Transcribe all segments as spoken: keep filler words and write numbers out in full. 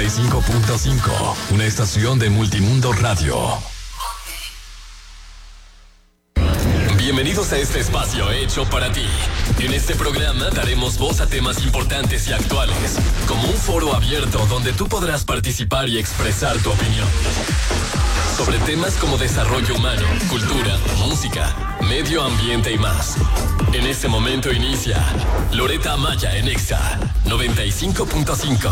y cinco punto cinco, una estación de Multimundo Radio. Bienvenidos a este espacio hecho para ti. En este programa daremos voz a temas importantes y actuales, como un foro abierto donde tú podrás participar y expresar tu opinión. Sobre temas como desarrollo humano, cultura, música, medio ambiente y más. En este momento inicia Loreta Amaya en Exa noventa y cinco punto cinco.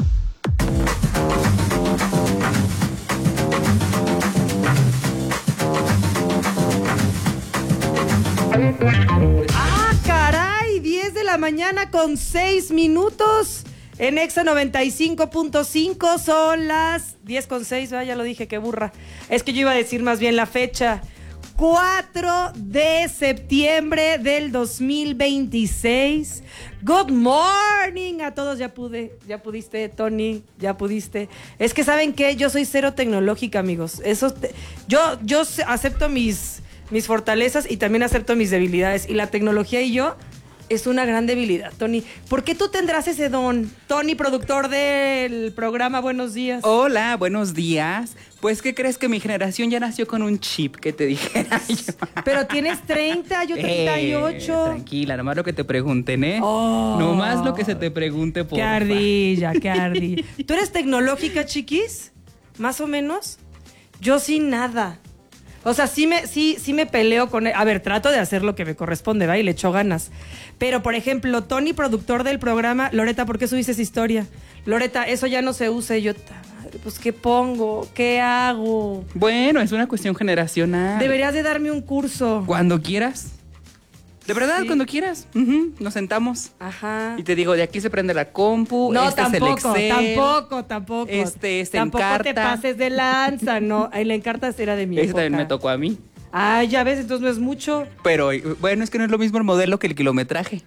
¡Ah, caray! diez de la mañana con seis minutos. En Exa noventa y cinco punto cinco son las diez con seis, ¿verdad? Ya lo dije, qué burra. Es que yo iba a decir más bien la fecha. cuatro de septiembre del dos mil veintiséis. Good morning a todos. Ya pude, ya pudiste, Tony, ya pudiste. Es que, ¿saben qué? Yo soy cero tecnológica, amigos. Eso te, yo, yo acepto mis, mis fortalezas y también acepto mis debilidades. Y la tecnología y yo es una gran debilidad, Tony. ¿Por qué tú tendrás ese don? Tony, productor del programa Buenos Días. Hola, buenos días. Pues, ¿qué crees? Que mi generación ya nació con un chip, que te dijera yo. Pero tienes treinta, yo treinta y ocho. Eh, tranquila, nomás lo que te pregunten, ¿eh? Oh, nomás lo que se te pregunte, por Qué ardilla, qué ardilla. ¿Tú eres tecnológica, chiquis? ¿Más o menos? Yo sí, nada. O sea, sí me, sí, sí me peleo con él. A ver, trato de hacer lo que me corresponde, ¿va? Y le echo ganas. Pero, por ejemplo, Tony, productor del programa, Loreta, ¿por qué subiste esa historia? Loreta, eso ya no se usa. Y yo, madre, pues, ¿qué pongo? ¿Qué hago? Bueno, es una cuestión generacional. Deberías de darme un curso. Cuando quieras. De verdad, sí. Cuando quieras. Uh-huh. Nos sentamos. Ajá. Y te digo, de aquí se prende la compu. No, este tampoco, es el Excel, tampoco, tampoco. Este, este tampoco encarta. te pases de lanza, no. El encarta era de mi Ese época. también me tocó a mí. Ah, ya ves, entonces no es mucho. Pero, bueno, es que no es lo mismo el modelo que el kilometraje.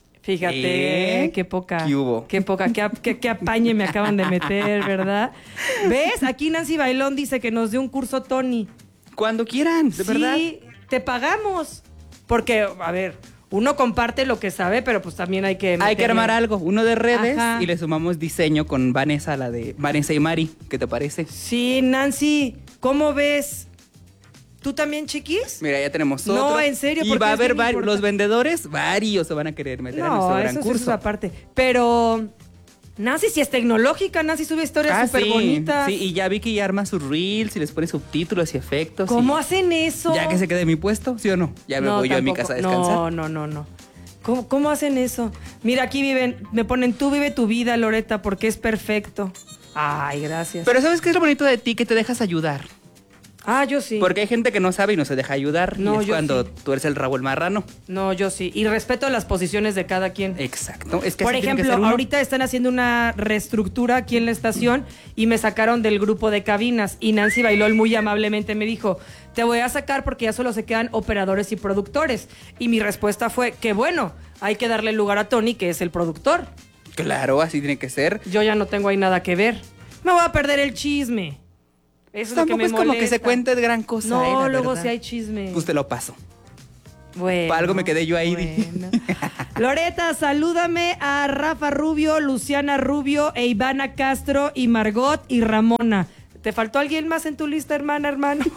Fíjate, ¿Eh? qué poca. ¿Qué hubo? Qué poca, qué, qué, qué apañe me acaban de meter, ¿verdad? ¿Ves? Aquí Nancy Bailón dice que nos dé un curso Tony. Cuando quieran, de sí, verdad. Sí, te pagamos. Porque, a ver, uno comparte lo que sabe, pero pues también hay que... Hay meterle. que armar algo, uno de redes. Ajá. Y le sumamos diseño con Vanessa, la de Vanessa y Mari. ¿Qué te parece? Sí, Nancy, ¿cómo ves? ¿Tú también, chiquis? Mira, ya tenemos otro. No, en serio. Y va a haber varios, los vendedores, varios se van a querer meter no, a nuestro gran eso, curso. No, eso es aparte. Pero Nancy sí es tecnológica, Nancy sube historias ah, súper sí, bonitas. Sí, y ya vi que ya arma sus reels y les pone subtítulos y efectos. ¿Cómo y hacen eso? Ya que se quede mi puesto, ¿sí o no? Ya me no, voy tampoco. yo a mi casa a descansar. No, no, no, no. ¿Cómo, ¿Cómo hacen eso? Mira, aquí viven, me ponen, tú vive tu vida, Loreta, porque es perfecto. Ay, gracias. Pero ¿sabes qué es lo bonito de ti? Que te dejas ayudar. Ah, yo sí. Porque hay gente que no sabe y no se deja ayudar. No, y es yo cuando sí. tú eres el rabo el marrano. No, yo sí. Y respeto las posiciones de cada quien. Exacto. Es que Por ejemplo, ahorita están haciendo una reestructura aquí en la estación y me sacaron del grupo de cabinas. Y Nancy Bailol muy amablemente me dijo, te voy a sacar porque ya solo se quedan operadores y productores. Y mi respuesta fue que bueno, hay que darle lugar a Tony, que es el productor. Claro, así tiene que ser. Yo ya no tengo ahí nada que ver. Me voy a perder el chisme. Eso es lo que me molesta. Es como que se cuente gran cosa. No, eh, luego verdad. si hay chisme. Pues te lo paso. Bueno. Para algo me quedé yo ahí. Bueno. Loreta, salúdame a Rafa Rubio, Luciana Rubio, e Ivana Castro y Margot y Ramona. ¿Te faltó alguien más en tu lista, hermana, hermano?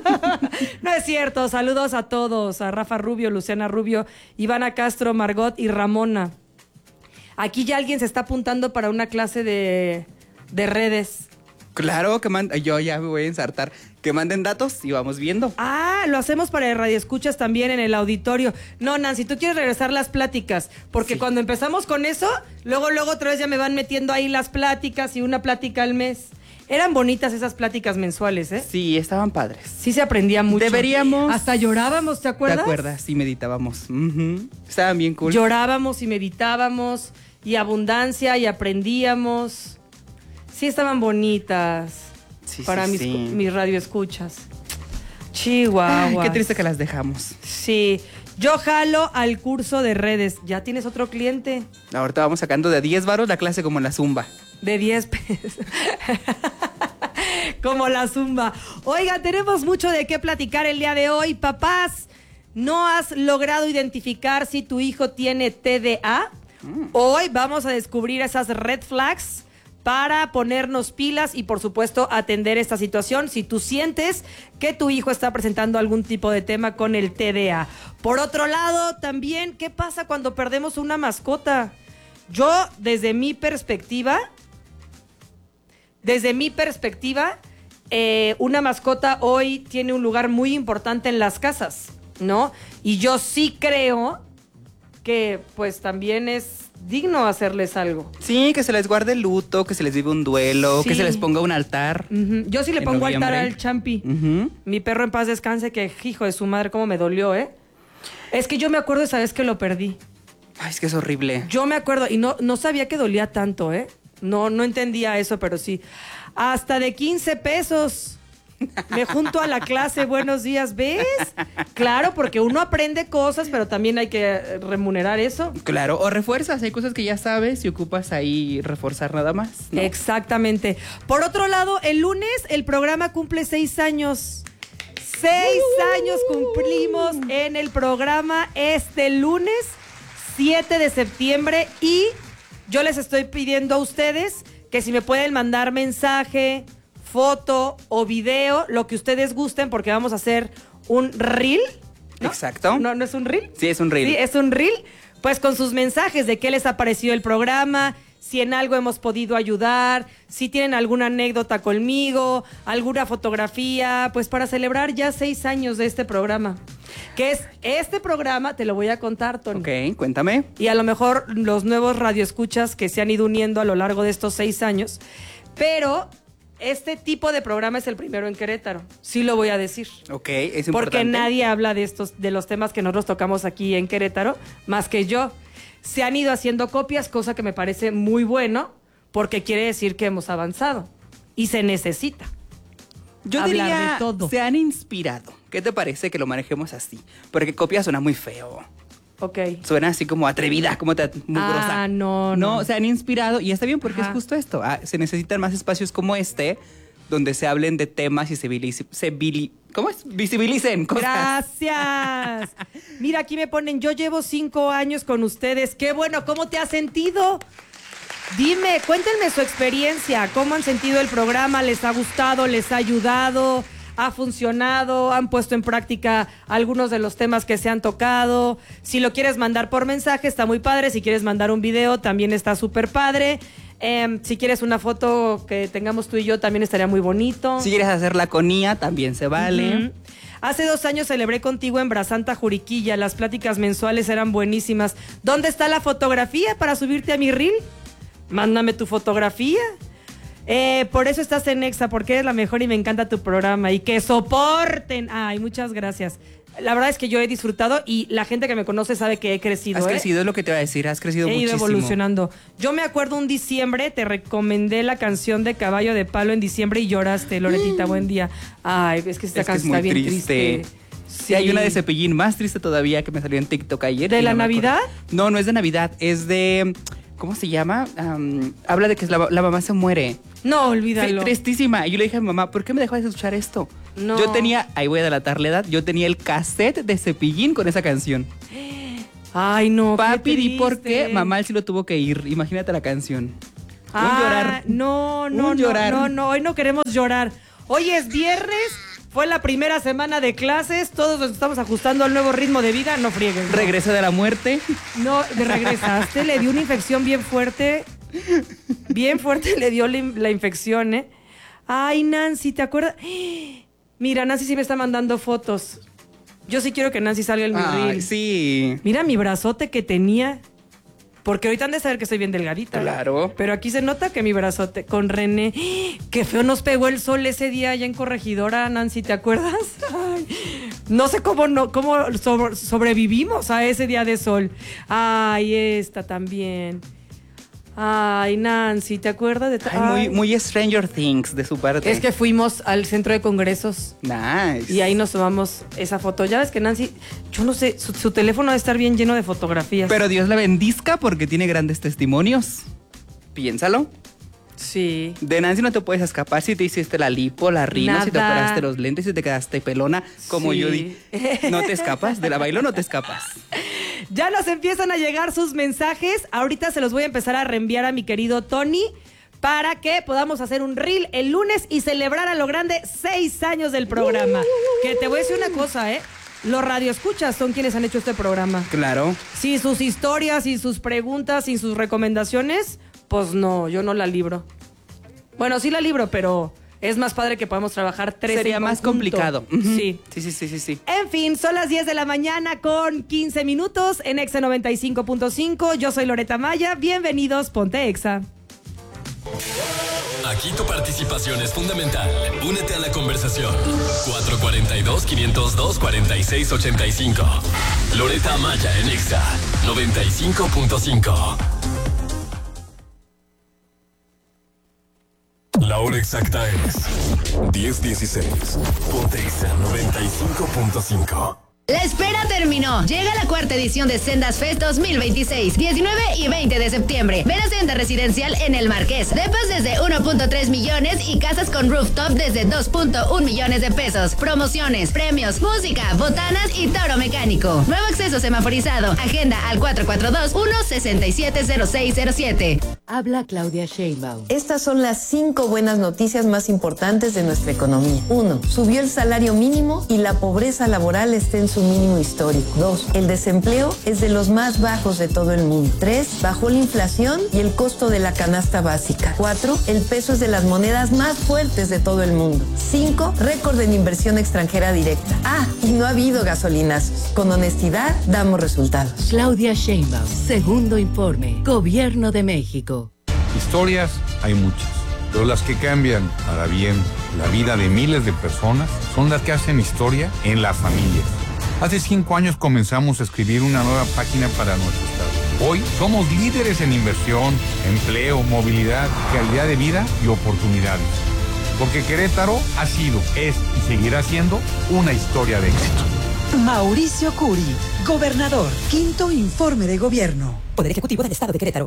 No es cierto. Saludos a todos. A Rafa Rubio, Luciana Rubio, Ivana Castro, Margot y Ramona. Aquí ya alguien se está apuntando para una clase de, de redes. Claro, que manden, yo ya me voy a ensartar, que manden datos y vamos viendo. Ah, lo hacemos para el radioescuchas también en el auditorio. No, Nancy, tú quieres regresar las pláticas, porque sí. Cuando empezamos con eso, luego, luego otra vez ya me van metiendo ahí las pláticas y una plática al mes. Eran bonitas esas pláticas mensuales, ¿eh? Sí, estaban padres. Sí se aprendía mucho. Deberíamos. Hasta llorábamos, ¿te acuerdas? ¿Te acuerdas? Sí, meditábamos. Uh-huh. Estaban bien cool. Llorábamos y meditábamos, y abundancia, y aprendíamos. Sí, estaban bonitas. Sí, para sí, mis, sí. mis radioescuchas. Chihuahua. Ay, qué triste que las dejamos. Sí. Yo jalo al curso de redes. ¿Ya tienes otro cliente? Ahorita vamos sacando de diez varos la clase como la Zumba. De diez pesos. Como la Zumba. Oiga, tenemos mucho de qué platicar el día de hoy. Papás, ¿no has logrado identificar si tu hijo tiene T D A? Mm. Hoy vamos a descubrir esas red flags para ponernos pilas y, por supuesto, atender esta situación si tú sientes que tu hijo está presentando algún tipo de tema con el T D A. Por otro lado, también, ¿qué pasa cuando perdemos una mascota? Yo, desde mi perspectiva, desde mi perspectiva, eh, una mascota hoy tiene un lugar muy importante en las casas, ¿no? Y yo sí creo que, pues, también es digno hacerles algo. Sí, que se les guarde el luto, que se les vive un duelo, Sí. que se les ponga un altar. Uh-huh. Yo sí le En pongo noviembre. altar al Champi. Uh-huh. Mi perro en paz descanse, que hijo de su madre, cómo me dolió, ¿eh? Es que yo me acuerdo esa vez que lo perdí. Ay, es que es horrible. Yo me acuerdo, y no, no sabía que dolía tanto, ¿eh? No, no entendía eso, pero sí. Hasta de quince pesos. Me junto a la clase, buenos días, ¿ves? Claro, porque uno aprende cosas, pero también hay que remunerar eso. Claro, o refuerzas, hay cosas que ya sabes y ocupas ahí reforzar nada más, ¿no? Exactamente. Por otro lado, el lunes el programa cumple seis años. Seis uh, años cumplimos en el programa este lunes, siete de septiembre, y yo les estoy pidiendo a ustedes que si me pueden mandar mensaje, foto o video, lo que ustedes gusten, porque vamos a hacer un reel, ¿no? Exacto. ¿No, no es un reel? Sí, es un reel. Sí, es un reel, pues con sus mensajes de qué les ha parecido el programa, si en algo hemos podido ayudar, si tienen alguna anécdota conmigo, alguna fotografía, pues para celebrar ya seis años de este programa. Que es este programa, te lo voy a contar, Tony. Ok, cuéntame. Y a lo mejor los nuevos radioescuchas que se han ido uniendo a lo largo de estos seis años, pero este tipo de programa es el primero en Querétaro, sí lo voy a decir. Ok, es importante. Porque nadie habla de estos, de los temas que nosotros tocamos aquí en Querétaro, más que yo. Se han ido haciendo copias, cosa que me parece muy bueno, porque quiere decir que hemos avanzado. Y se necesita. Yo hablar diría, de todo. se han inspirado. ¿Qué te parece que lo manejemos así? Porque copia suena muy feo. Ok. Suena así como atrevida, como te, mugrosa. Ah, no, no. No, se han inspirado y está bien porque Ajá. es justo esto. Ah, se necesitan más espacios como este donde se hablen de temas y se, vili- se vili- ¿cómo es? visibilicen cosas. Gracias. Mira, aquí me ponen, yo llevo cinco años con ustedes. Qué bueno, ¿cómo te has sentido? Dime, cuéntenme su experiencia. ¿Cómo han sentido el programa? ¿Les ha gustado? ¿Les ha ayudado? ¿Ha funcionado? ¿Han puesto en práctica algunos de los temas que se han tocado? Si lo quieres mandar por mensaje, está muy padre. Si quieres mandar un video, también está súper padre. Eh, si quieres una foto que tengamos tú y yo, también estaría muy bonito. Si quieres hacer la conía, también se vale. Uh-huh. Hace dos años celebré contigo en Brasanta, Juriquilla. Las pláticas mensuales eran buenísimas. ¿Dónde está la fotografía para subirte a mi reel? Mándame tu fotografía. Eh, por eso estás en Exa, porque eres la mejor y me encanta tu programa. Y que soporten. Ay, muchas gracias. La verdad es que yo he disfrutado y la gente que me conoce sabe que he crecido. Has ¿eh? crecido, es lo que te iba a decir, has crecido He muchísimo. ido evolucionando. Yo me acuerdo un diciembre, te recomendé la canción de Caballo de Palo en diciembre y lloraste, Loretita, buen día. Ay, es que esta Es que es canción muy está bien triste. triste. Sí, hay una de Cepillín más triste todavía que me salió en TikTok ayer. ¿De y la no me Navidad? acuerdo. No, no es de Navidad, es de... ¿Cómo se llama? Um, habla de que la, la mamá se muere. No, Sí, olvídalo. tristísima. Y yo le dije a mi mamá, ¿por qué me dejó de escuchar esto? No. Yo tenía, ahí voy a delatar la edad, yo tenía el cassette de Cepillín con esa canción. Ay, no. Papi, qué di por qué, triste. mamá él sí lo tuvo que ir. Imagínate la canción. Ah, Un llorar. No, no, Un no, llorar. no, no, hoy no queremos llorar. Hoy es viernes, fue la primera semana de clases, todos nos estamos ajustando al nuevo ritmo de vida, no frieguen. No. Regreso de la muerte. No, de regresaste, le dio una infección bien fuerte. Bien fuerte le dio la, la infección, ¿eh? Ay, Nancy, ¿te acuerdas? Mira, Nancy sí me está mandando fotos. Yo sí quiero que Nancy salga en mi Ay, reel. sí. Mira mi brazote que tenía. Porque ahorita han de saber que soy bien delgadita. Claro. Pero aquí se nota que mi brazote con René. Qué feo nos pegó el sol ese día allá en Corregidora, Nancy, ¿te acuerdas? Ay, no sé cómo, no, cómo sobre- sobrevivimos a ese día de sol. Ay, esta también. Ay, Nancy, ¿te acuerdas de Ay, muy, muy Stranger Things de su parte. Es que fuimos al centro de congresos. Nice. Y ahí nos tomamos esa foto. Ya ves que Nancy, yo no sé, su, su teléfono debe estar bien lleno de fotografías. Pero Dios la bendizca porque tiene grandes testimonios. Piénsalo. Sí. De Nancy no te puedes escapar si te hiciste la lipo, la rino, si te Nada. operaste los lentes, si te quedaste pelona, como Sí. yo di. No te escapas, de la bailo no te escapas. Ya nos empiezan a llegar sus mensajes. Ahorita se los voy a empezar a reenviar a mi querido Tony. para que podamos hacer un reel el lunes y celebrar a lo grande seis años del programa. Uh, que te voy a decir una cosa, ¿eh? Los radioescuchas son quienes han hecho este programa. Claro. Sí, sus historias y sus preguntas y sus recomendaciones, pues no, yo no la libro. Bueno, sí la libro, pero es más padre que podamos trabajar tres. Sería más complicado. Uh-huh. Sí. Sí, sí, sí, sí, sí. En fin, son las diez de la mañana con quince minutos en Exa noventa y cinco punto cinco. Yo soy Loreta Maya. Bienvenidos, ponte Exa. Aquí tu participación es fundamental. Únete a la conversación. cuatro cuatro dos, cinco cero dos, cuatro seis ocho cinco. Loreta Maya en Exa noventa y cinco punto cinco. La hora exacta es diez dieciséis. Ponte Exa noventa y cinco punto cinco. La espera terminó. Llega la cuarta edición de Sendas Fest dos mil veintiséis, diecinueve y veinte de septiembre. Ven a Senda Residencial en El Marqués. Depas desde uno punto tres millones y casas con rooftop desde dos punto uno millones de pesos. Promociones, premios, música, botanas y toro mecánico. Nuevo acceso semaforizado. Agenda al cuatro cuatro dos, uno seis siete cero seis cero siete. Habla Claudia Sheinbaum. Estas son las cinco buenas noticias más importantes de nuestra economía. Uno, subió el salario mínimo y la pobreza laboral está en su mínimo histórico. Dos, el desempleo es de los más bajos de todo el mundo. Tres, bajó la inflación y el costo de la canasta básica. Cuatro, el peso es de las monedas más fuertes de todo el mundo. Cinco, récord en inversión extranjera directa. Ah, y no ha habido gasolinazos. Con honestidad, damos resultados. Claudia Sheinbaum, segundo informe, Gobierno de México. Historias hay muchas, pero las que cambian para bien la vida de miles de personas son las que hacen historia en las familias. Hace cinco años comenzamos a escribir una nueva página para nuestro estado. Hoy somos líderes en inversión, empleo, movilidad, calidad de vida y oportunidades. Porque Querétaro ha sido, es y seguirá siendo una historia de éxito. Mauricio Curi, gobernador, quinto informe de gobierno. Poder Ejecutivo del Estado de Querétaro.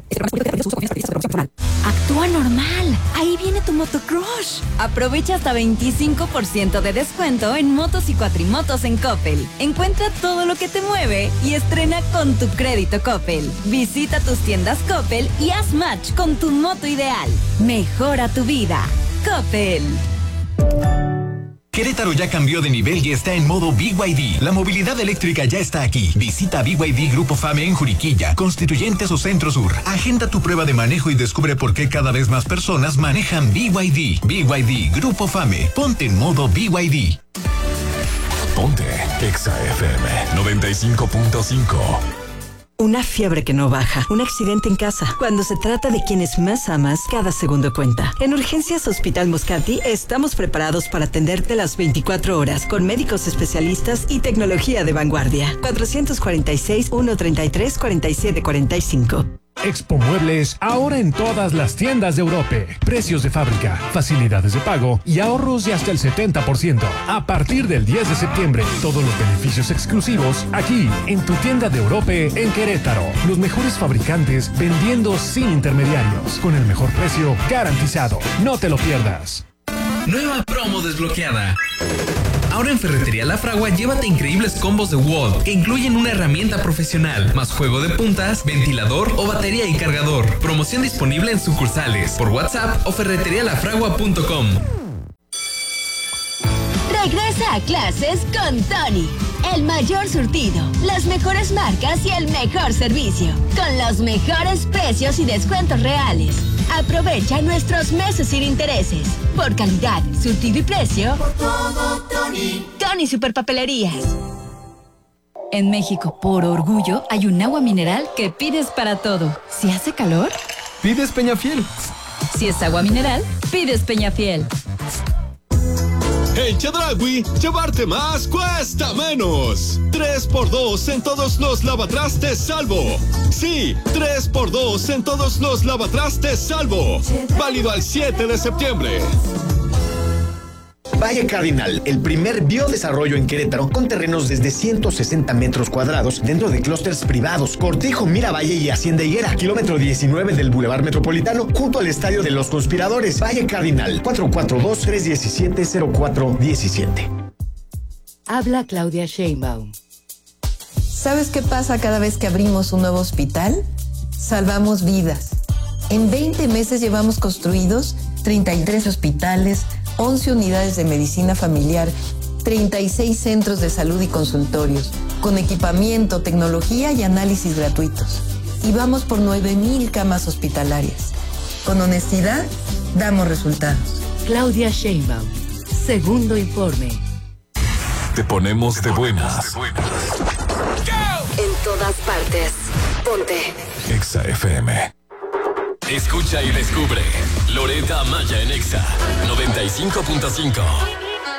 Actúa normal. Ahí viene tu motocrush. Aprovecha hasta veinticinco por ciento de descuento en motos y cuatrimotos en Coppel. Encuentra todo lo que te mueve y estrena con tu crédito Coppel. Visita tus tiendas Coppel y haz match con tu moto ideal. Mejora tu vida. Coppel. Querétaro ya cambió de nivel y está en modo B Y D. La movilidad eléctrica ya está aquí. Visita B Y D Grupo Fame en Juriquilla, Constituyentes o Centro Sur. Agenda tu prueba de manejo y descubre por qué cada vez más personas manejan B Y D. B Y D Grupo Fame. Ponte en modo B Y D. Ponte Exa F M noventa y cinco punto cinco. Una fiebre que no baja, un accidente en casa. Cuando se trata de quienes más amas, cada segundo cuenta. En Urgencias Hospital Moscati estamos preparados para atenderte las veinticuatro horas con médicos especialistas y tecnología de vanguardia. cuatrocientos cuarenta y seis, ciento treinta y tres, cuarenta y siete cuarenta y cinco. Expo Muebles, ahora en todas las tiendas de Europe. Precios de fábrica, facilidades de pago y ahorros de hasta el setenta por ciento. A partir del diez de septiembre, todos los beneficios exclusivos aquí, en tu tienda de Europe en Querétaro. Los mejores fabricantes vendiendo sin intermediarios, con el mejor precio garantizado. No te lo pierdas. Nueva promo desbloqueada. Ahora en Ferretería La Fragua llévate increíbles combos de Wall que incluyen una herramienta profesional, más juego de puntas, ventilador o batería y cargador. Promoción disponible en sucursales, por WhatsApp o ferretería la fragua punto com. Regresa a clases con Tony. El mayor surtido, las mejores marcas y el mejor servicio. Con los mejores precios y descuentos reales. Aprovecha nuestros meses sin intereses. Por calidad, surtido y precio. Por todo, Tony. Tony Superpapelerías. En México, por orgullo, hay un agua mineral que pides para todo. Si hace calor, pides Peñafiel. Si es agua mineral, pides Peñafiel. En Chedraui, llevarte más cuesta menos. tres por dos en todos los lavatrastes Salvo. Sí, tres por dos en todos los lavatrastes Salvo. Válido al siete de septiembre. Valle Cardinal, el primer biodesarrollo en Querétaro con terrenos desde ciento sesenta metros cuadrados dentro de clústeres privados. Cortijo, Miravalle y Hacienda Higuera, kilómetro diecinueve del Boulevard Metropolitano, junto al Estadio de los Conspiradores. Valle Cardinal, cuatro cuatro dos, tres uno siete, cero cuatro uno siete. Habla Claudia Sheinbaum. ¿Sabes qué pasa cada vez que abrimos un nuevo hospital? Salvamos vidas. En veinte meses llevamos construidos treinta y tres hospitales, once unidades de medicina familiar, treinta y seis centros de salud y consultorios, con equipamiento, tecnología y análisis gratuitos. Y vamos por nueve mil camas hospitalarias. Con honestidad, damos resultados. Claudia Sheinbaum, segundo informe. Te ponemos de buenas. En todas partes. Ponte. Exa F M. Escucha y descubre Loretta Amaya en Exa noventa y cinco punto cinco.